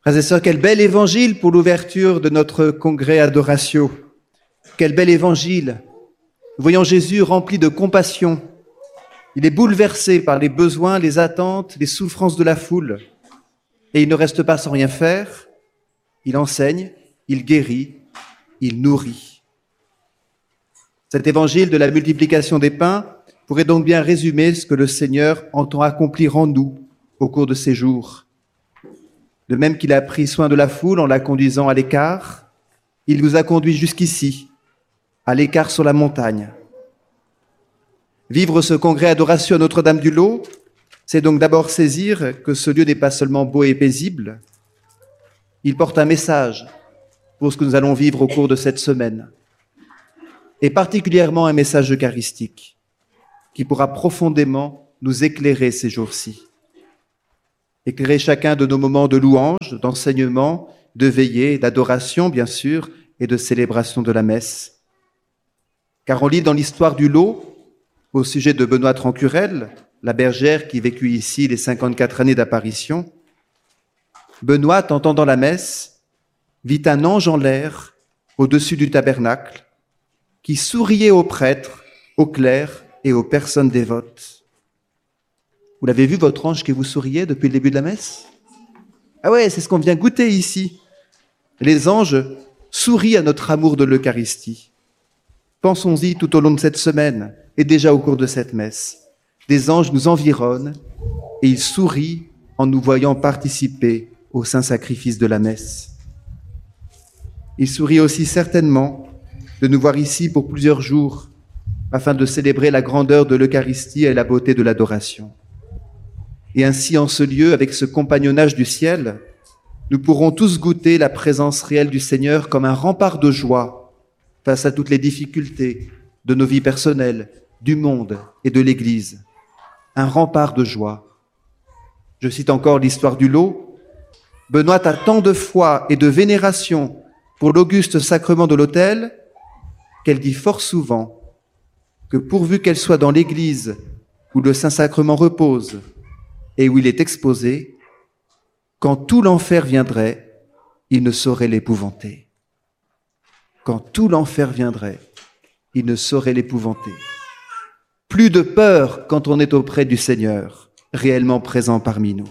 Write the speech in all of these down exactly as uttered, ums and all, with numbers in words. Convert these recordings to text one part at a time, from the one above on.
Frères et sœurs, quel bel évangile pour l'ouverture de notre congrès Adoratio. Quel bel évangile. Nous voyons Jésus rempli de compassion. Il est bouleversé par les besoins, les attentes, les souffrances de la foule. Et il ne reste pas sans rien faire. Il enseigne, il guérit, il nourrit. Cet évangile de la multiplication des pains pourrait donc bien résumer ce que le Seigneur entend accomplir en nous au cours de ces jours. De même qu'il a pris soin de la foule en la conduisant à l'écart, il nous a conduits jusqu'ici, à l'écart sur la montagne. Vivre ce congrès Adoratio à Notre-Dame-du-Lot, c'est donc d'abord saisir que ce lieu n'est pas seulement beau et paisible, il porte un message pour ce que nous allons vivre au cours de cette semaine, et particulièrement un message eucharistique qui pourra profondément nous éclairer ces jours-ci. Éclairer chacun de nos moments de louange, d'enseignement, de veillée, d'adoration, bien sûr, et de célébration de la messe. Car on lit dans l'histoire du Lot, au sujet de Benoît Trancurel, la bergère qui vécut ici les cinquante-quatre années d'apparition, Benoît, entendant la messe, vit un ange en l'air au-dessus du tabernacle qui souriait aux prêtres, aux clercs et aux personnes dévotes. Vous l'avez vu, votre ange qui vous souriait depuis le début de la messe? Ah ouais, c'est ce qu'on vient goûter ici. Les anges sourient à notre amour de l'Eucharistie. Pensons-y tout au long de cette semaine et déjà au cours de cette messe. Des anges nous environnent et ils sourient en nous voyant participer au saint sacrifice de la messe. Ils sourient aussi certainement de nous voir ici pour plusieurs jours afin de célébrer la grandeur de l'Eucharistie et la beauté de l'adoration. Et ainsi, en ce lieu, avec ce compagnonnage du ciel, nous pourrons tous goûter la présence réelle du Seigneur comme un rempart de joie face à toutes les difficultés de nos vies personnelles, du monde et de l'Église. Un rempart de joie. Je cite encore l'histoire du Lot. Benoît a tant de foi et de vénération pour l'auguste sacrement de l'autel qu'elle dit fort souvent que pourvu qu'elle soit dans l'Église où le Saint-Sacrement repose et où il est exposé, quand tout l'enfer viendrait, il ne saurait l'épouvanter. Quand tout l'enfer viendrait, il ne saurait l'épouvanter. Plus de peur quand on est auprès du Seigneur, réellement présent parmi nous.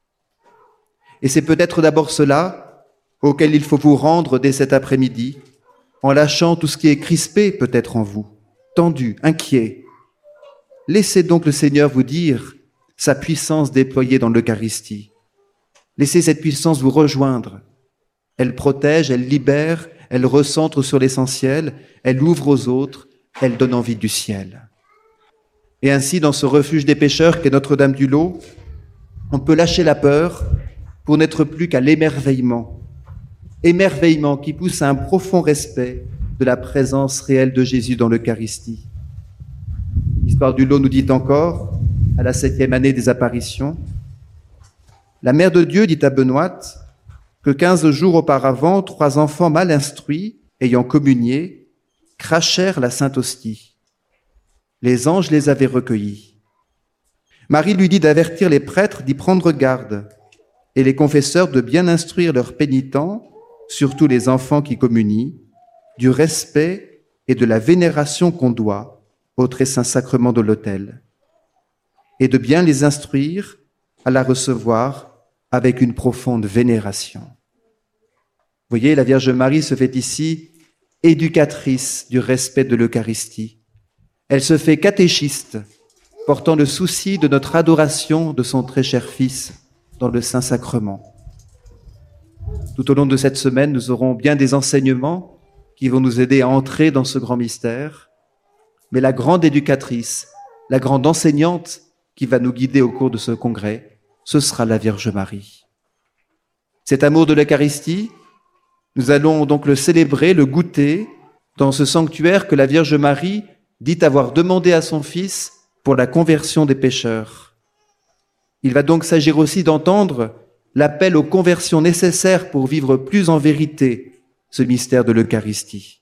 Et c'est peut-être d'abord cela auquel il faut vous rendre dès cet après-midi, en lâchant tout ce qui est crispé peut-être en vous, tendu, inquiet. Laissez donc le Seigneur vous dire sa puissance déployée dans l'Eucharistie. Laissez cette puissance vous rejoindre. Elle protège, elle libère, elle recentre sur l'essentiel, elle ouvre aux autres, elle donne envie du ciel. Et ainsi, dans ce refuge des pécheurs qu'est Notre-Dame-du-Lot, on peut lâcher la peur pour n'être plus qu'à l'émerveillement. Émerveillement qui pousse à un profond respect de la présence réelle de Jésus dans l'Eucharistie. L'histoire du Lot nous dit encore, à la septième année des apparitions, la Mère de Dieu dit à Benoît que quinze jours auparavant, trois enfants mal instruits, ayant communié, crachèrent la Sainte Hostie. Les anges les avaient recueillis. Marie lui dit d'avertir les prêtres d'y prendre garde et les confesseurs de bien instruire leurs pénitents, surtout les enfants qui communient, du respect et de la vénération qu'on doit au très saint sacrement de l'autel, et de bien les instruire à la recevoir avec une profonde vénération. Vous voyez, la Vierge Marie se fait ici éducatrice du respect de l'Eucharistie. Elle se fait catéchiste, portant le souci de notre adoration de son très cher Fils dans le Saint-Sacrement. Tout au long de cette semaine, nous aurons bien des enseignements qui vont nous aider à entrer dans ce grand mystère, mais la grande éducatrice, la grande enseignante qui va nous guider au cours de ce congrès, ce sera la Vierge Marie. Cet amour de l'Eucharistie, nous allons donc le célébrer, le goûter dans ce sanctuaire que la Vierge Marie dit avoir demandé à son Fils pour la conversion des pécheurs. Il va donc s'agir aussi d'entendre l'appel aux conversions nécessaires pour vivre plus en vérité ce mystère de l'Eucharistie.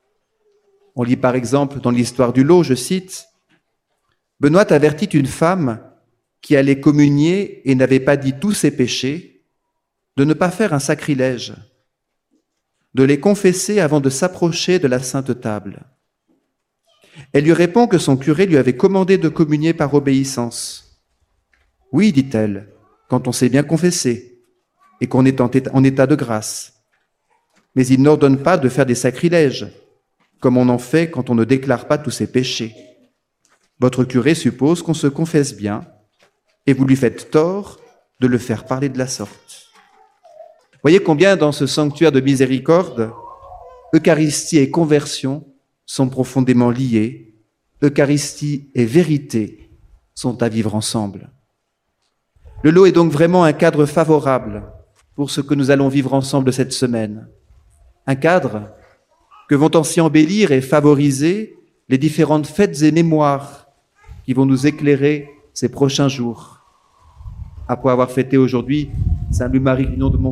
On lit par exemple dans l'histoire du Lot, je cite, « Benoît avertit une femme qui allait communier et n'avait pas dit tous ses péchés, de ne pas faire un sacrilège, de les confesser avant de s'approcher de la Sainte Table. Elle lui répond que son curé lui avait commandé de communier par obéissance. Oui, dit-elle, quand on s'est bien confessé et qu'on est en état de grâce. Mais il n'ordonne pas de faire des sacrilèges, comme on en fait quand on ne déclare pas tous ses péchés. Votre curé suppose qu'on se confesse bien, et vous lui faites tort de le faire parler de la sorte. Voyez combien dans ce sanctuaire de miséricorde, Eucharistie et conversion sont profondément liés. Eucharistie et vérité sont à vivre ensemble. Le lot est donc vraiment un cadre favorable pour ce que nous allons vivre ensemble cette semaine. Un cadre que vont ainsi embellir et favoriser les différentes fêtes et mémoires qui vont nous éclairer ces prochains jours. Après avoir fêté aujourd'hui Saint Louis-Marie Grignon de Montfort,